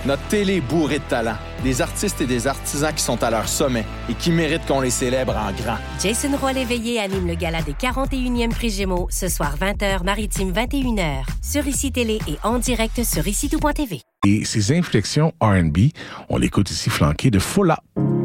Notre télé est bourrée de talent. Des artistes et des artisans qui sont à leur sommet et qui méritent qu'on les célèbre en grand. Jason Roy-Léveillé anime le gala des 41e Prix Gémeaux ce soir 20h, maritime 21h. Sur ICI Télé et en direct sur ICITout.tv. Et ces inflexions R&B, on l'écoute ici flanqué de Fola.